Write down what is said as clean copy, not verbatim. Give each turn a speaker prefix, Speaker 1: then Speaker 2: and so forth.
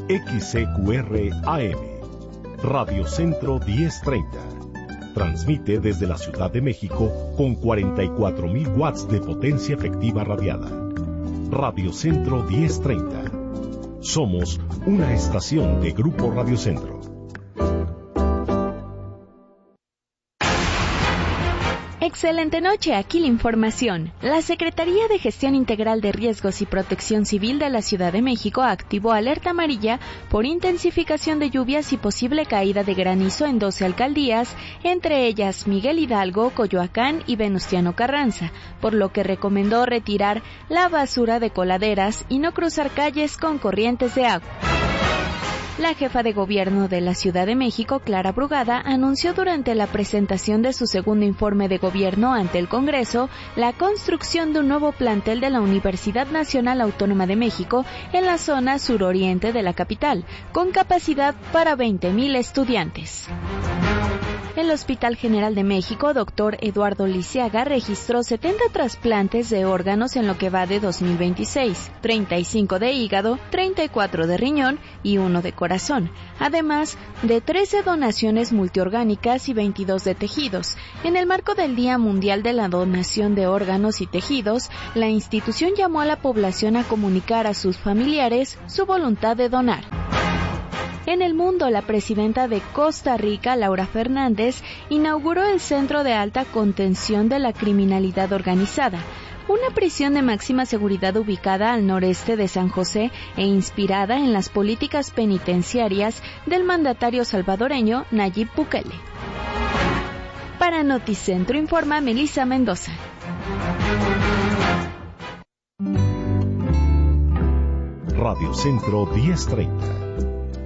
Speaker 1: XCQR AM, Radio Centro 1030. Transmite desde la Ciudad de México con 44,000 watts de potencia efectiva radiada. Radio Centro 1030. Somos una estación de Grupo Radio Centro.
Speaker 2: Excelente noche, aquí la información. La Secretaría de Gestión Integral de Riesgos y Protección Civil de la Ciudad de México activó alerta amarilla por intensificación de lluvias y posible caída de granizo en 12 alcaldías, entre ellas Miguel Hidalgo, Coyoacán y Venustiano Carranza, por lo que recomendó retirar la basura de coladeras y no cruzar calles con corrientes de agua. La jefa de gobierno de la Ciudad de México, Clara Brugada, anunció durante la presentación de su segundo informe de gobierno ante el Congreso la construcción de un nuevo plantel de la Universidad Nacional Autónoma de México en la zona suroriente de la capital, con capacidad para 20,000 estudiantes. El Hospital General de México, Dr. Eduardo Lisiaga, registró 70 trasplantes de órganos en lo que va de 2026, 35 de hígado, 34 de riñón y 1 de corazón, además de 13 donaciones multiorgánicas y 22 de tejidos. En el marco del Día Mundial de la Donación de Órganos y Tejidos, la institución llamó a la población a comunicar a sus familiares su voluntad de donar. En el mundo, la presidenta de Costa Rica, Laura Fernández, inauguró el Centro de Alta Contención de la Criminalidad Organizada, una prisión de máxima seguridad ubicada al noreste de San José e inspirada en las políticas penitenciarias del mandatario salvadoreño Nayib Bukele. Para Noticentro informa Melissa Mendoza.
Speaker 1: Radio Centro 1030.